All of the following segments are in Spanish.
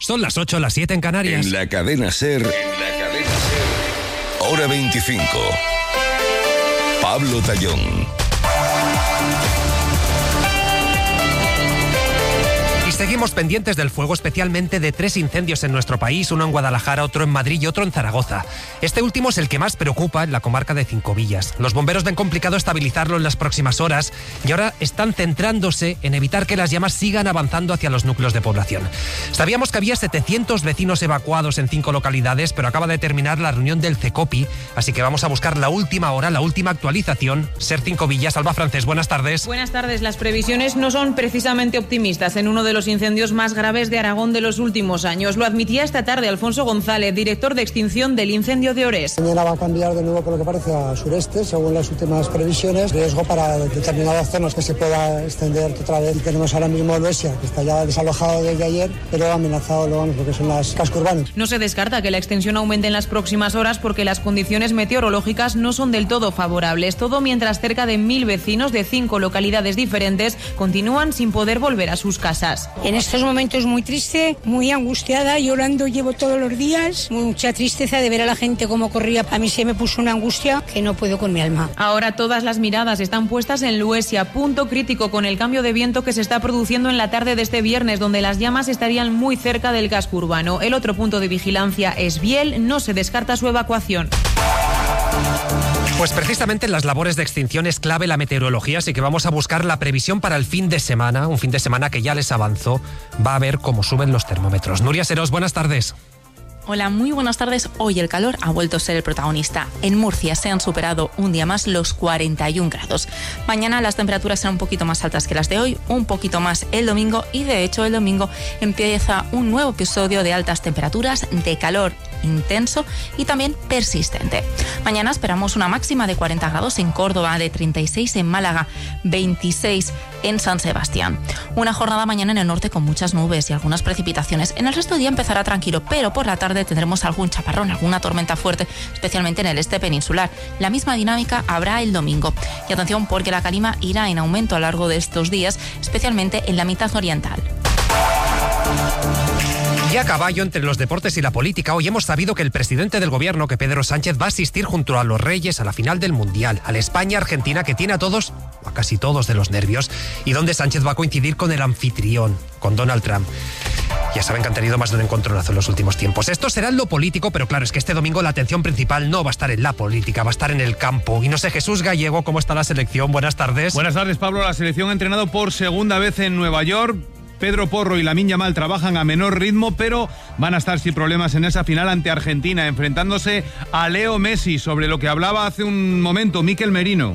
Son las 8, las 7 en Canarias. En la cadena SER, Hora 25. Pablo Tallón. Seguimos pendientes del fuego, especialmente de 3 incendios en nuestro país, uno en Guadalajara, otro en Madrid y otro en Zaragoza. Este último es el que más preocupa en la comarca de Cinco Villas. Los bomberos ven complicado estabilizarlo en las próximas horas y ahora están centrándose en evitar que las llamas sigan avanzando hacia los núcleos de población. Sabíamos que había 700 vecinos evacuados en 5 localidades, pero acaba de terminar la reunión del CECOPI, así que vamos a buscar la última hora, la última actualización. SER Cinco Villas, Alba Francés, buenas tardes. Buenas tardes. Las previsiones no son precisamente optimistas en uno de los incendios más graves de Aragón de los últimos años. Lo admitía esta tarde Alfonso González, director de extinción del incendio de Ores. Mañana va a cambiar de nuevo, por lo que parece, a sureste, según las últimas previsiones. Riesgo para determinadas zonas que se pueda extender otra vez. Tenemos ahora mismo Luesia, que está ya desalojado desde ayer, pero amenazado lo que son las cascos urbanos. No se descarta que la extensión aumente en las próximas horas porque las condiciones meteorológicas no son del todo favorables. Todo mientras cerca de 1000 vecinos de 5 localidades diferentes continúan sin poder volver a sus casas. En estos momentos muy triste, muy angustiada, llorando llevo todos los días, mucha tristeza de ver a la gente cómo corría. A mí se me puso una angustia que no puedo con mi alma. Ahora todas las miradas están puestas en Luesia, punto crítico con el cambio de viento que se está produciendo en la tarde de este viernes, donde las llamas estarían muy cerca del casco urbano. El otro punto de vigilancia es Biel, no se descarta su evacuación. Pues precisamente en las labores de extinción es clave la meteorología, así que vamos a buscar la previsión para el fin de semana, un fin de semana que ya les avanzó. Va a ver cómo suben los termómetros. Nuria Serós, buenas tardes. Hola, muy buenas tardes. Hoy el calor ha vuelto a ser el protagonista. En Murcia se han superado un día más los 41 grados. Mañana las temperaturas serán un poquito más altas que las de hoy, un poquito más el domingo y de hecho el domingo empieza un nuevo episodio de altas temperaturas, de calor intenso y también persistente. Mañana esperamos una máxima de 40 grados en Córdoba, de 36 en Málaga, 26 en San Sebastián. Una jornada mañana en el norte con muchas nubes y algunas precipitaciones. En el resto del día empezará tranquilo, pero por la tarde tendremos algún chaparrón, alguna tormenta fuerte, especialmente en el este peninsular. La misma dinámica habrá el domingo. Y atención, porque la calima irá en aumento a lo largo de estos días, especialmente en la mitad oriental. Y a caballo entre los deportes y la política, hoy hemos sabido que el presidente del gobierno, que Pedro Sánchez, va a asistir junto a los Reyes a la final del Mundial, a la España-Argentina, que tiene a todos, a casi todos, de los nervios, y donde Sánchez va a coincidir con el anfitrión, con Donald Trump. Ya saben que han tenido más de un encontronazo en los últimos tiempos. Esto será en lo político, pero claro, es que este domingo la atención principal no va a estar en la política, va a estar en el campo. Y no sé, Jesús Gallego, ¿cómo está la selección? Buenas tardes. Buenas tardes, Pablo. La selección ha entrenado por segunda vez en Nueva York. Pedro Porro y Lamine Yamal trabajan a menor ritmo, pero van a estar sin problemas en esa final ante Argentina, enfrentándose a Leo Messi, sobre lo que hablaba hace un momento Mikel Merino.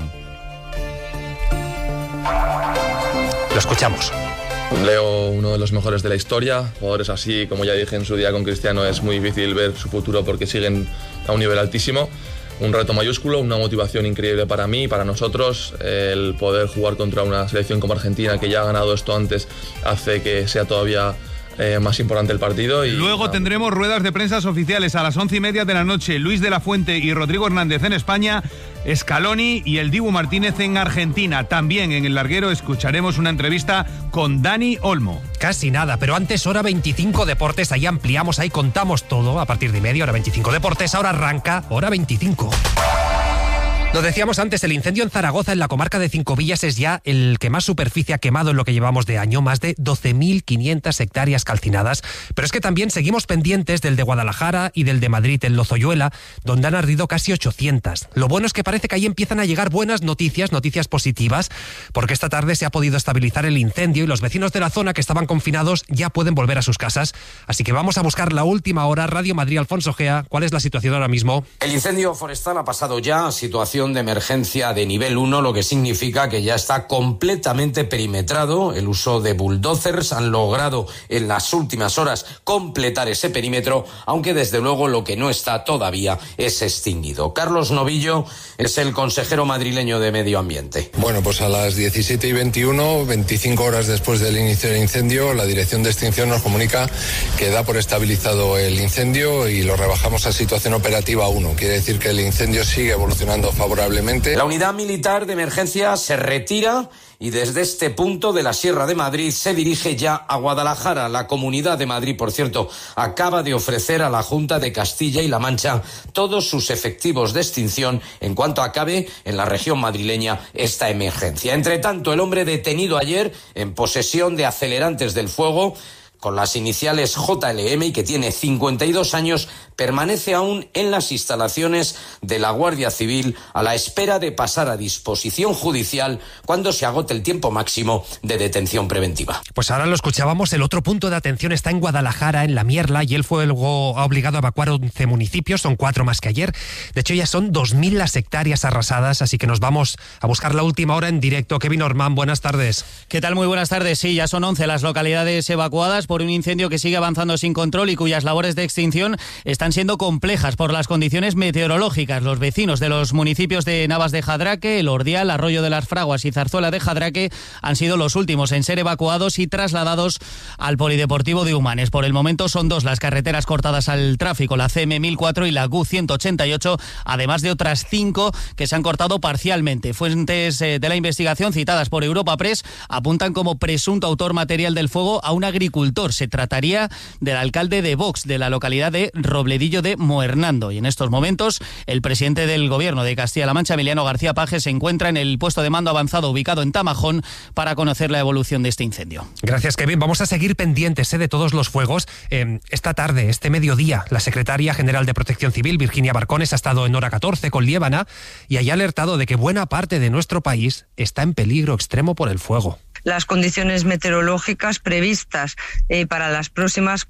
Lo escuchamos. Leo, uno de los mejores de la historia. Jugadores así, como ya dije en su día con Cristiano, es muy difícil ver su futuro porque siguen a un nivel altísimo. Un reto mayúsculo, una motivación increíble para mí y para nosotros. El poder jugar contra una selección como Argentina, que ya ha ganado esto antes, hace que sea todavía más importante el partido. Y luego tendremos ruedas de prensa oficiales a las 11:30 de la noche. Luis de la Fuente y Rodrigo Hernández en España, Scaloni y el Dibu Martínez en Argentina. También en el larguero escucharemos una entrevista con Dani Olmo. Casi nada, pero antes hora 25 deportes, ahí ampliamos, ahí contamos todo a partir de media hora 25 deportes, ahora arranca hora 25. Lo decíamos antes, el incendio en Zaragoza, en la comarca de Cinco Villas, es ya el que más superficie ha quemado en lo que llevamos de año, más de 12.500 hectáreas calcinadas. Pero es que también seguimos pendientes del de Guadalajara y del de Madrid, en Lozoyuela, donde han ardido casi 800. Lo bueno es que parece que ahí empiezan a llegar buenas noticias, noticias positivas, porque esta tarde se ha podido estabilizar el incendio y los vecinos de la zona que estaban confinados ya pueden volver a sus casas. Así que vamos a buscar la última hora. Radio Madrid, Alfonso Gea, ¿cuál es la situación ahora mismo? El incendio forestal ha pasado ya a situación de emergencia de nivel 1, lo que significa que ya está completamente perimetrado. El uso de bulldozers han logrado en las últimas horas completar ese perímetro, aunque desde luego lo que no está todavía es extinguido. Carlos Novillo es el consejero madrileño de Medio Ambiente. Bueno, pues a las 17:21, 25 horas después del inicio del incendio, la Dirección de Extinción nos comunica que da por estabilizado el incendio y lo rebajamos a situación operativa 1. Quiere decir que el incendio sigue evolucionando favorablemente. La unidad militar de emergencia se retira y desde este punto de la Sierra de Madrid se dirige ya a Guadalajara. La Comunidad de Madrid, por cierto, acaba de ofrecer a la Junta de Castilla y La Mancha todos sus efectivos de extinción en cuanto acabe en la región madrileña esta emergencia. Entre tanto, el hombre detenido ayer en posesión de acelerantes del fuego con las iniciales JLM y que tiene 52 años, permanece aún en las instalaciones de la Guardia Civil a la espera de pasar a disposición judicial cuando se agote el tiempo máximo de detención preventiva. Pues ahora lo escuchábamos, el otro punto de atención está en Guadalajara, en La Mierla, y él fue luego obligado a evacuar 11 municipios, son 4 más que ayer. De hecho, ya son 2.000 las hectáreas arrasadas, así que nos vamos a buscar la última hora en directo. Kevin Orman, buenas tardes. ¿Qué tal? Muy buenas tardes. Sí, ya son 11 las localidades evacuadas por un incendio que sigue avanzando sin control y cuyas labores de extinción están siendo complejas por las condiciones meteorológicas. Los vecinos de los municipios de Navas de Jadraque, El Ordial, Arroyo de las Fraguas y Zarzuela de Jadraque han sido los últimos en ser evacuados y trasladados al Polideportivo de Humanes. Por el momento son 2 las carreteras cortadas al tráfico, la CM1004 y la GU188, además de otras 5 que se han cortado parcialmente. Fuentes de la investigación citadas por Europa Press apuntan como presunto autor material del fuego a un agricultor. Se trataría del alcalde de Vox de la localidad de Robledillo de Moernando. Y en estos momentos el presidente del Gobierno de Castilla-La Mancha, Emiliano García Paje, se encuentra en el puesto de mando avanzado ubicado en Tamajón para conocer la evolución de este incendio. Gracias, Kevin. Vamos a seguir pendientes de todos los fuegos. Esta tarde, este mediodía, la secretaria general de Protección Civil, Virginia Barcones, ha estado en Hora 14 con Liébana y ha alertado de que buena parte de nuestro país está en peligro extremo por el fuego. Las condiciones meteorológicas previstas para las próximas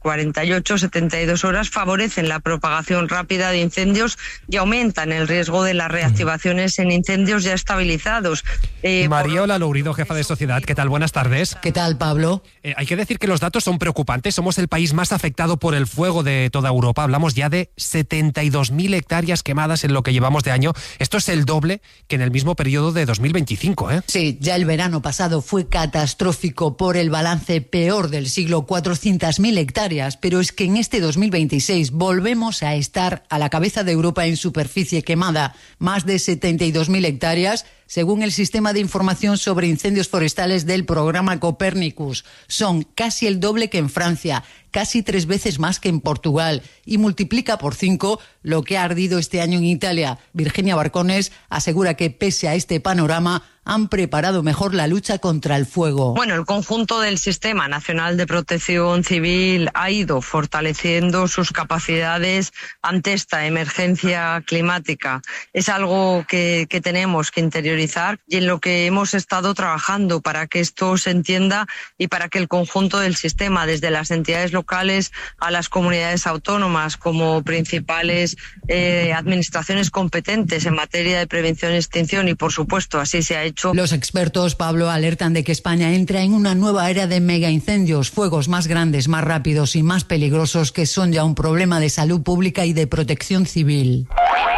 48-72 horas favorecen la propagación rápida de incendios y aumentan el riesgo de las reactivaciones en incendios ya estabilizados. Mariola Lourido, jefa de Sociedad, ¿qué tal? Buenas tardes. ¿Qué tal, Pablo? Hay que decir que los datos son preocupantes. Somos el país más afectado por el fuego de toda Europa. Hablamos ya de 72.000 hectáreas quemadas en lo que llevamos de año. Esto es el doble que en el mismo periodo de 2025, ¿eh? Sí, ya el verano pasado fue catastrófico por el balance peor del siglo, 400.000 hectáreas, pero es que en este 2026 volvemos a estar a la cabeza de Europa en superficie quemada, más de 72.000 hectáreas, según el Sistema de Información sobre Incendios Forestales del programa Copérnicus. Son casi el doble que en Francia, casi 3 veces más que en Portugal y multiplica por 5 lo que ha ardido este año en Italia. Virginia Barcones asegura que pese a este panorama han preparado mejor la lucha contra el fuego. Bueno, el conjunto del Sistema Nacional de Protección Civil ha ido fortaleciendo sus capacidades ante esta emergencia climática. Es algo que tenemos que interiorizar y en lo que hemos estado trabajando para que esto se entienda y para que el conjunto del sistema, desde las entidades locales a las comunidades autónomas como principales administraciones competentes en materia de prevención y extinción, y por supuesto así se ha hecho. Los expertos, Pablo, alertan de que España entra en una nueva era de megaincendios, fuegos más grandes, más rápidos y más peligrosos que son ya un problema de salud pública y de protección civil.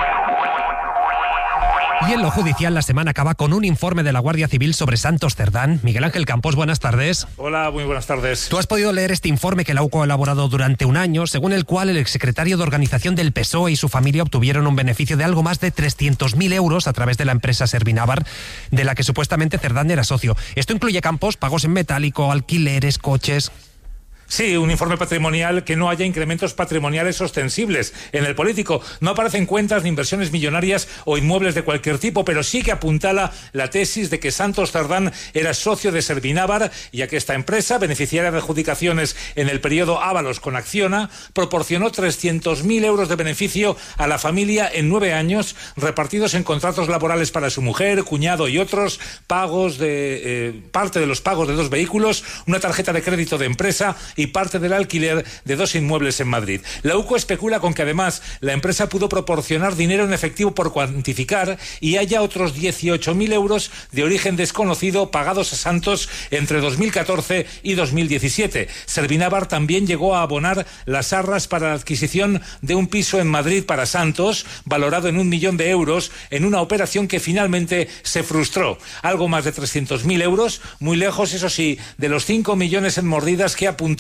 Y en lo judicial, la semana acaba con un informe de la Guardia Civil sobre Santos Cerdán. Miguel Ángel Campos, buenas tardes. Hola, muy buenas tardes. Tú has podido leer este informe que la UCO ha elaborado durante un año, según el cual el exsecretario de Organización del PSOE y su familia obtuvieron un beneficio de algo más de 300.000 euros a través de la empresa Servinavar, de la que supuestamente Cerdán era socio. Esto incluye, Campos, pagos en metálico, alquileres, coches. Sí, un informe patrimonial que no haya incrementos patrimoniales ostensibles en el político. No aparecen cuentas de inversiones millonarias o inmuebles de cualquier tipo, pero sí que apuntala la tesis de que Santos Cerdán era socio de Servinavar, ya que esta empresa, beneficiaria de adjudicaciones en el periodo Ábalos con Acciona, proporcionó 300.000 euros de beneficio a la familia en 9 años, repartidos en contratos laborales para su mujer, cuñado y otros, pagos de parte de los pagos de 2 vehículos, una tarjeta de crédito de empresa y parte del alquiler de 2 inmuebles en Madrid. La UCO especula con que además la empresa pudo proporcionar dinero en efectivo por cuantificar y haya otros 18.000 euros de origen desconocido pagados a Santos entre 2014 y 2017. Servinavar también llegó a abonar las arras para la adquisición de un piso en Madrid para Santos, valorado en 1 millón de euros, en una operación que finalmente se frustró. Algo más de 300.000 euros, muy lejos, eso sí, de los 5 millones en mordidas que apuntó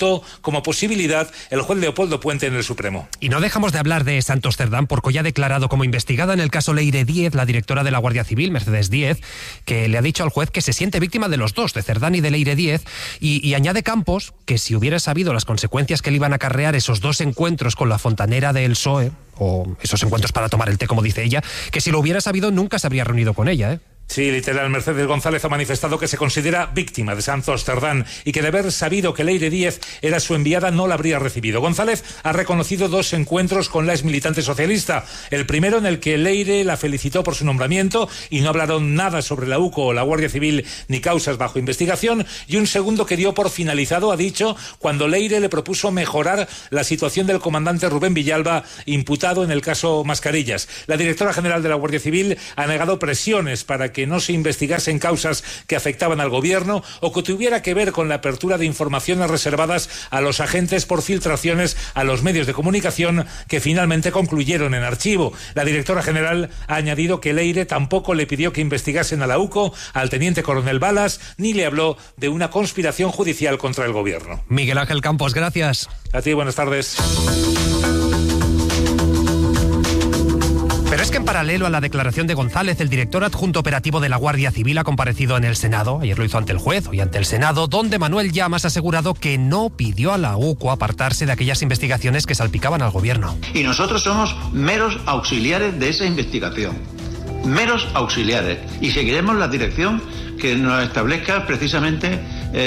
descartó como posibilidad el juez Leopoldo Puente en el Supremo. Y no dejamos de hablar de Santos Cerdán porque hoy ha declarado como investigada en el caso Leire Díez, la directora de la Guardia Civil, Mercedes Díez, que le ha dicho al juez que se siente víctima de los dos, de Cerdán y de Leire Díez, y añade Campos que si hubiera sabido las consecuencias que le iban a acarrear esos dos encuentros con la fontanera del PSOE, o esos encuentros para tomar el té, como dice ella, que si lo hubiera sabido nunca se habría reunido con ella, ¿eh? Sí, literal, Mercedes González ha manifestado que se considera víctima de Santos Cerdán y que de haber sabido que Leire Díez era su enviada no la habría recibido. González ha reconocido dos encuentros con la exmilitante socialista. El primero en el que Leire la felicitó por su nombramiento y no hablaron nada sobre la UCO o la Guardia Civil ni causas bajo investigación, y un segundo que dio por finalizado, ha dicho, cuando Leire le propuso mejorar la situación del comandante Rubén Villalba, imputado en el caso Mascarillas. La directora general de la Guardia Civil ha negado presiones para que no se investigasen causas que afectaban al gobierno o que tuviera que ver con la apertura de informaciones reservadas a los agentes por filtraciones a los medios de comunicación que finalmente concluyeron en archivo. La directora general ha añadido que Leire tampoco le pidió que investigasen a la UCO, al teniente coronel Balas, ni le habló de una conspiración judicial contra el gobierno. Miguel Ángel Campos, gracias. A ti, buenas tardes. Pero es que en paralelo a la declaración de González, el director adjunto operativo de la Guardia Civil ha comparecido en el Senado. Ayer lo hizo ante el juez, hoy ante el Senado, donde Manuel Llamas ha asegurado que no pidió a la UCO apartarse de aquellas investigaciones que salpicaban al gobierno. Y nosotros somos meros auxiliares de esa investigación. Meros auxiliares. Y seguiremos la dirección que nos establezca precisamente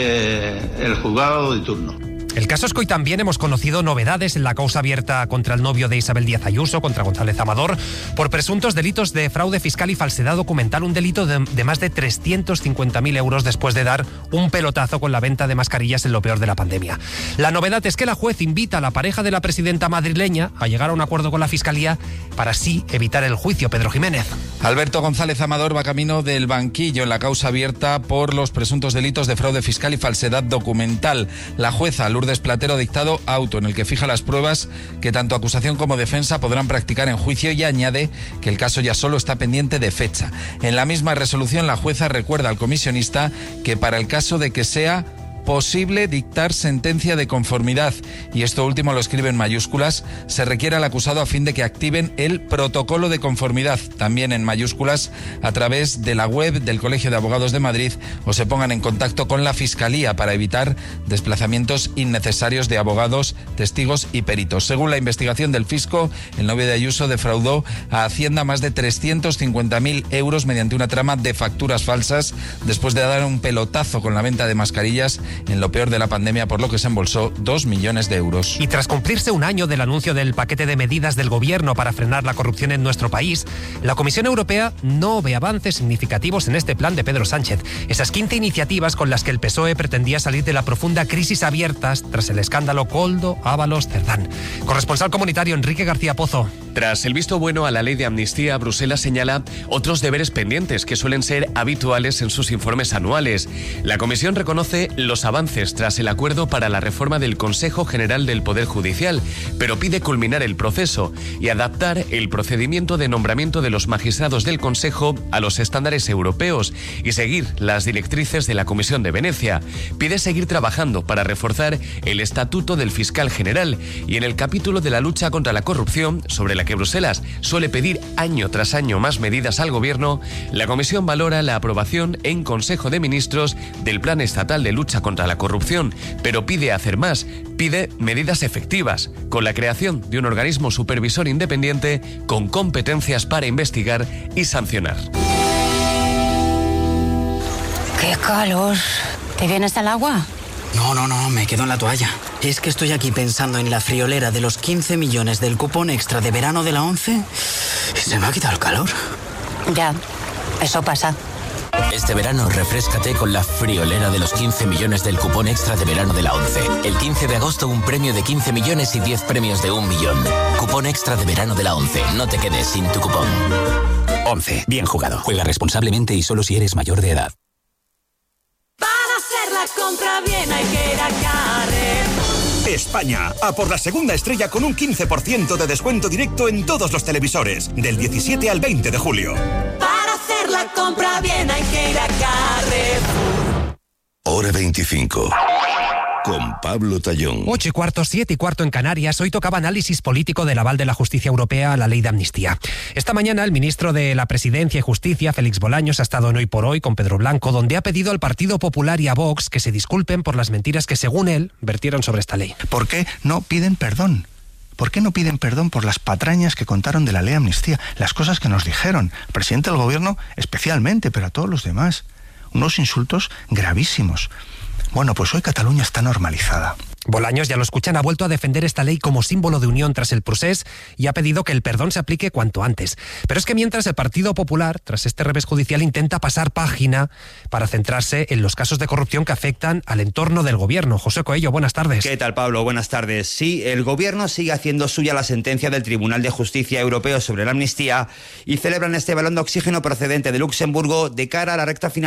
el juzgado de turno. El caso es que hoy también hemos conocido novedades en la causa abierta contra el novio de Isabel Díaz Ayuso, contra González Amador, por presuntos delitos de fraude fiscal y falsedad documental, un delito de más de 350.000 euros después de dar un pelotazo con la venta de mascarillas en lo peor de la pandemia. La novedad es que la juez invita a la pareja de la presidenta madrileña a llegar a un acuerdo con la Fiscalía para así evitar el juicio. Pedro Jiménez. Alberto González Amador va camino del banquillo en la causa abierta por los presuntos delitos de fraude fiscal y falsedad documental. La jueza Lourdes Platero ha dictado auto en el que fija las pruebas que tanto acusación como defensa podrán practicar en juicio y añade que el caso ya solo está pendiente de fecha. En la misma resolución, la jueza recuerda al comisionista que para el caso de que sea posible dictar sentencia de conformidad, y esto último lo escribe en mayúsculas, se requiere al acusado a fin de que activen el protocolo de conformidad, también en mayúsculas, a través de la web del Colegio de Abogados de Madrid, o se pongan en contacto con la Fiscalía para evitar desplazamientos innecesarios de abogados, testigos y peritos. Según la investigación del fisco, el novio de Ayuso defraudó a Hacienda más de 350.000 euros mediante una trama de facturas falsas después de dar un pelotazo con la venta de mascarillas en lo peor de la pandemia, por lo que se embolsó 2 millones de euros. Y tras cumplirse un año del anuncio del paquete de medidas del gobierno para frenar la corrupción en nuestro país, la Comisión Europea no ve avances significativos en este plan de Pedro Sánchez. Esas 15 iniciativas con las que el PSOE pretendía salir de la profunda crisis abiertas tras el escándalo Koldo, Ábalos, Cerdán. Corresponsal comunitario Enrique García Pozo. Tras el visto bueno a la ley de amnistía, Bruselas señala otros deberes pendientes que suelen ser habituales en sus informes anuales. La Comisión reconoce los avances tras el acuerdo para la reforma del Consejo General del Poder Judicial, pero pide culminar el proceso y adaptar el procedimiento de nombramiento de los magistrados del Consejo a los estándares europeos y seguir las directrices de la Comisión de Venecia. Pide seguir trabajando para reforzar el estatuto del fiscal general y en el capítulo de la lucha contra la corrupción, sobre la que Bruselas suele pedir año tras año más medidas al gobierno, la Comisión valora la aprobación en Consejo de Ministros del Plan Estatal de Lucha contra la Corrupción, pero pide hacer más, pide medidas efectivas, con la creación de un organismo supervisor independiente con competencias para investigar y sancionar. ¡Qué calor! ¿Te vienes al agua? No, me quedo en la toalla. Es que estoy aquí pensando en la friolera de los 15 millones del cupón extra de verano de la ONCE y se me ha quitado el calor. Ya, eso pasa. Este verano refréscate con la friolera de los 15 millones del cupón extra de verano de la ONCE. El 15 de agosto un premio de 15 millones y 10 premios de 1 millón. Cupón extra de verano de la ONCE. No te quedes sin tu cupón. ONCE. Bien jugado. Juega responsablemente y solo si eres mayor de edad. Para hacer la compra bien hay que ir a Carrefour. España, a por la segunda estrella con un 15% de descuento directo en todos los televisores, del 17 al 20 de julio. Para hacer la compra bien hay que ir a Carrefour. Hora 25. con Pablo Tallón. 8:15, 7:15 en Canarias. Hoy tocaba análisis político del aval de la justicia europea a la ley de amnistía. Esta mañana el ministro de la Presidencia y Justicia, Félix Bolaños, ha estado en Hoy por Hoy con Pedro Blanco, donde ha pedido al Partido Popular y a Vox que se disculpen por las mentiras que, según él, vertieron sobre esta ley. ¿Por qué no piden perdón? ¿Por qué no piden perdón por las patrañas que contaron de la ley de amnistía? Las cosas que nos dijeron, el presidente del gobierno especialmente, pero a todos los demás. Unos insultos gravísimos. Bueno, pues hoy Cataluña está normalizada. Bolaños, ya lo escuchan, ha vuelto a defender esta ley como símbolo de unión tras el procés y ha pedido que el perdón se aplique cuanto antes. Pero es que mientras el Partido Popular, tras este revés judicial, intenta pasar página para centrarse en los casos de corrupción que afectan al entorno del gobierno. José Coello, buenas tardes. ¿Qué tal, Pablo? Buenas tardes. Sí, el gobierno sigue haciendo suya la sentencia del Tribunal de Justicia Europeo sobre la amnistía y celebran este balón de oxígeno procedente de Luxemburgo de cara a la recta final